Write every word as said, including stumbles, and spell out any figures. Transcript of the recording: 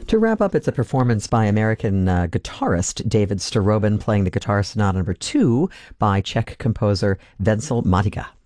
To wrap up, it's a performance by American uh, guitarist David Starobin playing the Guitar Sonata Number Two by Czech composer Vencel Madiga.